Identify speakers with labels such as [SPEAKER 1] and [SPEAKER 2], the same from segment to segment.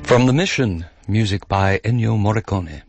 [SPEAKER 1] From The Mission, music by Ennio Morricone.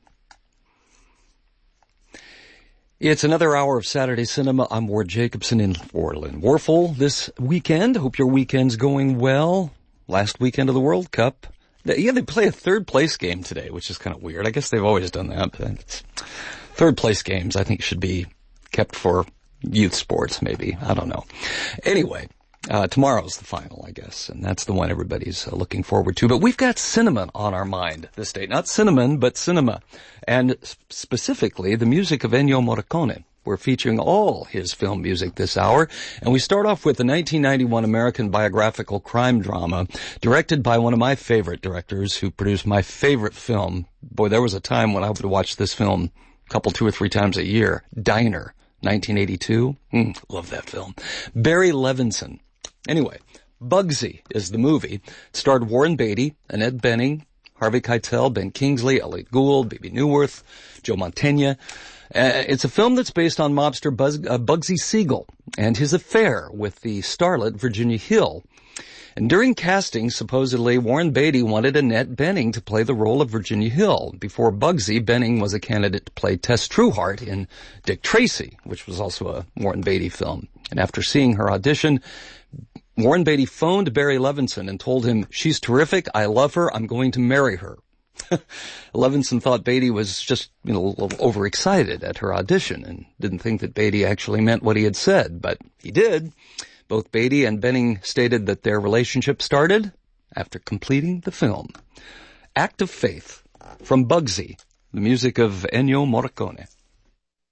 [SPEAKER 1] It's another hour of Saturday Cinema. I'm Ward Jacobson in Orland. Warfel this weekend. Hope your weekend's going well. Last weekend of the World Cup. Yeah, they play a third place game today, which is kind of weird. I guess they've always done that. But third place games, I think, should be kept for youth sports, maybe. I don't know. Anyway, tomorrow's the final, I guess, and that's the one everybody's looking forward to. But we've got cinema on our mind this day. Not cinnamon, but cinema. And specifically, the music of Ennio Morricone. We're featuring all his film music this hour. And we start off with the 1991 American biographical crime drama directed by one of my favorite directors who produced my favorite film. Boy, there was a time when I would watch this film a couple, 2 or 3 times a year. Diner, 1982. Love that film. Barry Levinson. Anyway, Bugsy is the movie. It starred Warren Beatty, Annette Bening, Harvey Keitel, Ben Kingsley, Elliot Gould, Bebe Neuwirth, Joe Mantegna. It's a film that's based on mobster Bugsy Siegel and his affair with the starlet Virginia Hill. And during casting, supposedly, Warren Beatty wanted Annette Bening to play the role of Virginia Hill. Before Bugsy, Bening was a candidate to play Tess Trueheart in Dick Tracy, which was also a Warren Beatty film. And after seeing her audition, Warren Beatty phoned Barry Levinson and told him, "She's terrific, I love her, I'm going to marry her." Levinson thought Beatty was just, a little overexcited at her audition and didn't think that Beatty actually meant what he had said, but he did. Both Beatty and Bening stated that their relationship started after completing the film. Act of Faith from Bugsy, the music of Ennio Morricone.